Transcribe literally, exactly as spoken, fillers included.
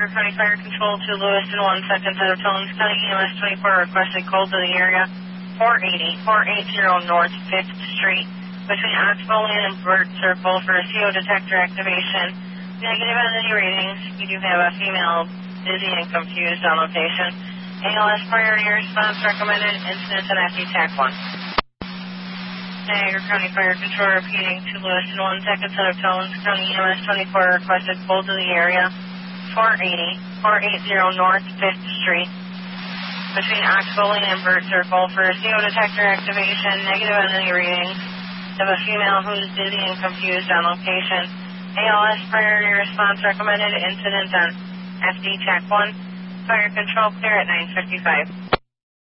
County Fire Control to Lewiston, one second set of Tillins County E M S twenty-four requested call to the area four eighty, four eighty North fifth Street between Oxbow Lane and Burt Circle for a C O detector activation. Negative entity readings. You do have a female dizzy and confused on location. A L S priority response recommended. Incident and F D T A C one. Niagara County Fire Control repeating to Lewiston, one second set of Tillins County E M S twenty-four requested call to the area four eighty, four eighty North fifth Street between Oxbow Lane and Burt Circle for a C O detector activation. Negative entity readings of a female who is dizzy and confused on location. A L S priority response recommended. Incident on F D T A C one. Fire control clear at nine fifty-five.